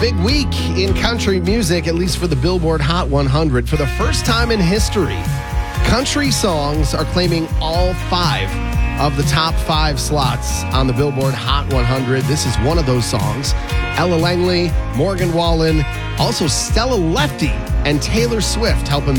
big week in country music, at least for the Billboard Hot 100. For the first time in history, country songs are claiming all 5 of the top 5 slots on the Billboard Hot 100. This is one of those songs. Ella Langley, Morgan Wallen, also Stella Lefty, and Taylor Swift helping make